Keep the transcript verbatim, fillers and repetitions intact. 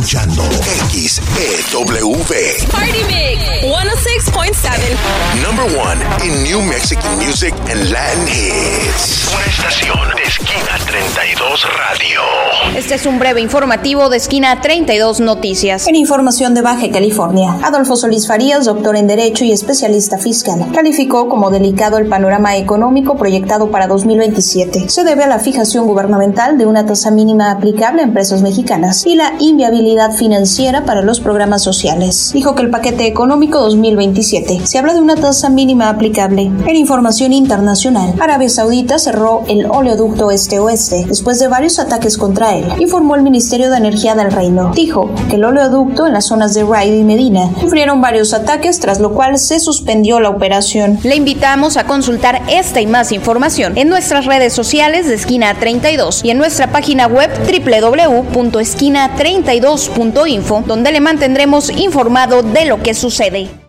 Escuchando X E W. Party Mix ciento seis punto siete. Number one in New Mexican music and Latin hits. Una estación de Esquina treinta y dos Radio. Este es un breve informativo de Esquina treinta y dos Noticias. En información de Baja California, Adolfo Solís Farías, doctor en Derecho y especialista fiscal, calificó como delicado el panorama económico proyectado para dos mil veintisiete. Se debe a la fijación gubernamental de una tasa mínima aplicable a empresas mexicanas y la inviabilidad financiera para los programas sociales. Dijo que el paquete económico dos mil veintisiete se habla de una tasa mínima aplicable. En información internacional, Arabia Saudita cerró el oleoducto este-oeste después de varios ataques contra él, informó el Ministerio de Energía del Reino. Dijo que el oleoducto en las zonas de Riyadh y Medina sufrieron varios ataques, tras lo cual se suspendió la operación. Le invitamos a consultar esta y más información en nuestras redes sociales de Esquina treinta y dos y en nuestra página web doble u doble u doble u punto esquina treinta y dos punto info, donde le mantendremos informado de lo que sucede.